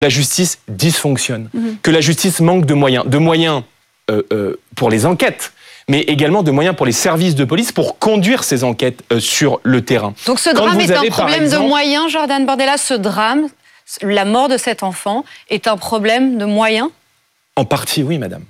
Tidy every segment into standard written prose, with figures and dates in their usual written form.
la justice dysfonctionne, que la justice manque de moyens pour les enquêtes, mais également de moyens pour les services de police pour conduire ces enquêtes sur le terrain. Donc ce drame est un problème de moyens, Jordan Bardella, ce drame, la mort de cet enfant, est un problème de moyens ? En partie, oui, madame.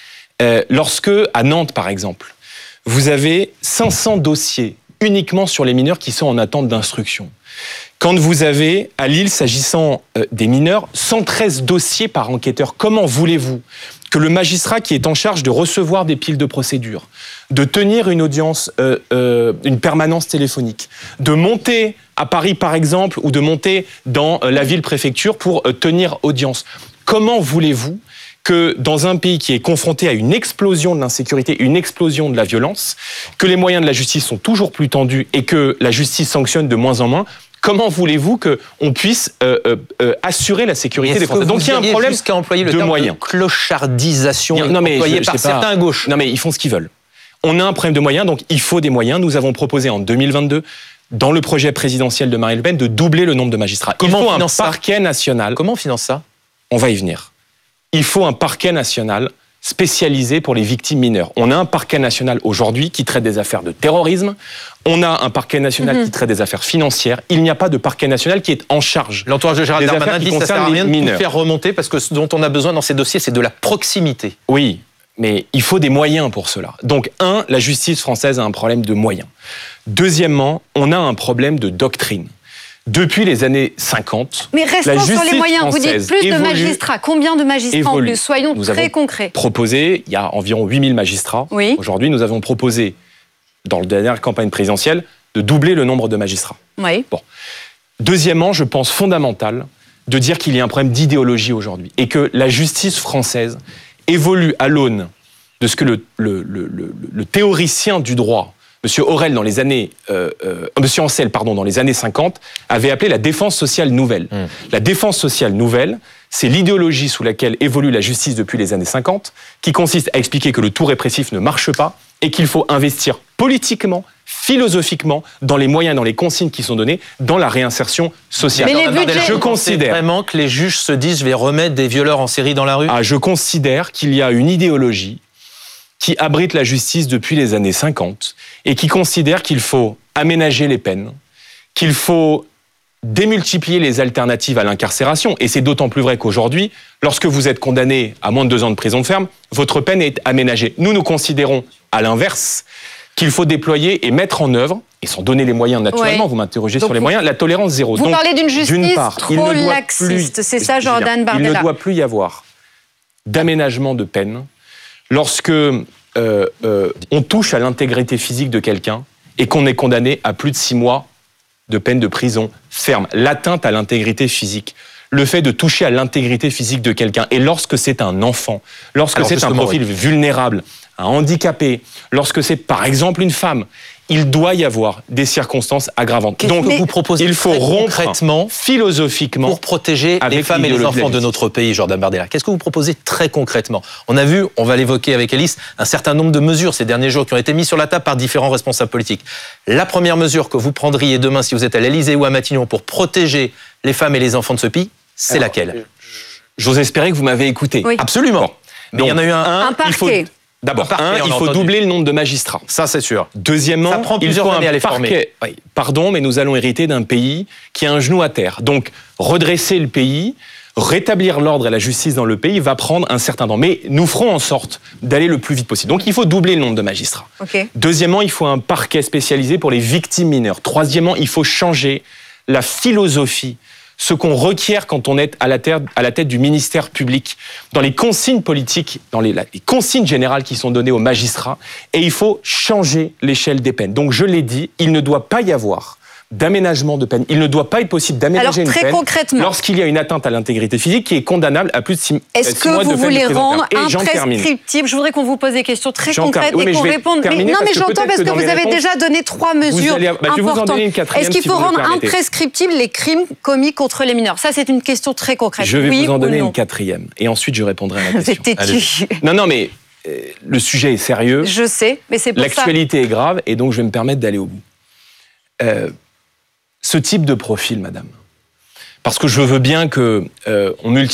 Lorsque, à Nantes, par exemple, vous avez 500 dossiers uniquement sur les mineurs qui sont en attente d'instruction. Quand vous avez, à Lille, s'agissant des mineurs, 113 dossiers par enquêteur, comment voulez-vous que le magistrat qui est en charge de recevoir des piles de procédure, de tenir une audience, une permanence téléphonique, de monter à Paris, par exemple, ou de monter dans la ville-préfecture pour tenir audience, comment voulez-vous que dans un pays qui est confronté à une explosion de l'insécurité, une explosion de la violence, que les moyens de la justice sont toujours plus tendus et que la justice sanctionne de moins en moins, comment voulez-vous qu'on puisse assurer la sécurité des Français ? Donc il y a un problème jusqu'à employer le terme de clochardisation employé par certains à gauche. Non mais ils font ce qu'ils veulent. On a un problème de moyens, donc il faut des moyens. Nous avons proposé en 2022, dans le projet présidentiel de Marine Le Pen, de doubler le nombre de magistrats. Comment il faut on un finance parquet national. Comment on finance ça ? On va y venir. Il faut un parquet national spécialisé pour les victimes mineures. On a un parquet national aujourd'hui qui traite des affaires de terrorisme. On a un parquet national qui traite des affaires financières. Il n'y a pas de parquet national qui est en charge. L'entourage de Gérald Darmanin dit que ça sert à rien de tout faire remonter parce que ce dont on a besoin dans ces dossiers, c'est de la proximité. Oui, mais il faut des moyens pour cela. Donc, la justice française a un problème de moyens. Deuxièmement, on a un problème de doctrine. Depuis les années 50, mais restons sur les moyens. Vous dites plus de magistrats. Combien de magistrats en plus ? Soyons très concrets. Proposé, il y a environ 8000 magistrats. Oui. Aujourd'hui, nous avons proposé, dans la dernière campagne présidentielle, de doubler le nombre de magistrats. Oui. Bon. Deuxièmement, je pense fondamental de dire qu'il y a un problème d'idéologie aujourd'hui et que la justice française évolue à l'aune de ce que le théoricien du droit, Monsieur Aurel, dans les années, Monsieur Ancel, pardon, dans les années 50, avait appelé la défense sociale nouvelle. La défense sociale nouvelle, c'est l'idéologie sous laquelle évolue la justice depuis les années 50, qui consiste à expliquer que le tout répressif ne marche pas et qu'il faut investir politiquement, philosophiquement, dans les moyens, dans les consignes qui sont données, dans la réinsertion sociale. Mais les budgets, je considère vraiment que les juges se disent « je vais remettre des violeurs en série dans la rue ». Je considère qu'il y a une idéologie qui abrite la justice depuis les années 50 et qui considère qu'il faut aménager les peines, qu'il faut démultiplier les alternatives à l'incarcération. Et c'est d'autant plus vrai qu'aujourd'hui, lorsque vous êtes condamné à moins de 2 ans de prison ferme, votre peine est aménagée. Nous considérons, à l'inverse, qu'il faut déployer et mettre en œuvre, et sans donner les moyens naturellement, vous m'interrogez sur les moyens, la tolérance zéro. Vous parlez d'une justice trop laxiste, c'est ça, Jordan Bardella ? Il ne doit plus y avoir d'aménagement de peine lorsque on touche à l'intégrité physique de quelqu'un et qu'on est condamné à plus de 6 mois de peine de prison ferme. L'atteinte à l'intégrité physique, le fait de toucher à l'intégrité physique de quelqu'un, et lorsque c'est un enfant, lorsque c'est un profil vulnérable, un handicapé, lorsque c'est par exemple une femme, il doit y avoir des circonstances aggravantes. Donc vous proposez il faut rompre concrètement, philosophiquement, pour protéger les femmes et les enfants de notre pays, Jordan Bardella. Qu'est-ce que vous proposez très concrètement ? On a vu, on va l'évoquer avec Élise, un certain nombre de mesures ces derniers jours qui ont été mises sur la table par différents responsables politiques. La première mesure que vous prendriez demain si vous êtes à l'Élysée ou à Matignon pour protéger les femmes et les enfants de ce pays, c'est laquelle ? J'ose espérer que vous m'avez écouté. Oui. Absolument. Bon. Mais il y en a eu un parquet. D'abord, il faut doubler le nombre de magistrats. Ça, c'est sûr. Deuxièmement, ça prend il faut années à les former. Oui, pardon, mais nous allons hériter d'un pays qui a un genou à terre. Donc, redresser le pays, rétablir l'ordre et la justice dans le pays va prendre un certain temps. Mais nous ferons en sorte d'aller le plus vite possible. Donc, il faut doubler le nombre de magistrats. Okay. Deuxièmement, il faut un parquet spécialisé pour les victimes mineures. Troisièmement, il faut changer la philosophie, ce qu'on requiert quand on est à la tête du ministère public, dans les consignes politiques, dans les consignes générales qui sont données aux magistrats, et il faut changer l'échelle des peines. Donc je l'ai dit, il ne doit pas y avoir d'aménagement de peine. Il ne doit pas être possible d'aménager une peine lorsqu'il y a une atteinte à l'intégrité physique qui est condamnable à plus de 6 mois de peine de prison ferme. Est-ce que vous voulez rendre imprescriptible ? Je voudrais qu'on vous pose des questions très concrètes et qu'on réponde. Non, mais j'entends parce que vous avez déjà donné 3 mesures importantes. Est-ce qu'il faut rendre imprescriptible les crimes commis contre les mineurs ? Ça, c'est une question très concrète. Je vais vous en donner une 4e et ensuite je répondrai à la question. Vous êtes têtu. Non, mais le sujet est sérieux. Je sais, mais c'est pour ça. L'actualité est grave et donc je vais me permettre d'aller au bout. Ce type de profil, madame, parce que je veux bien que on multiplie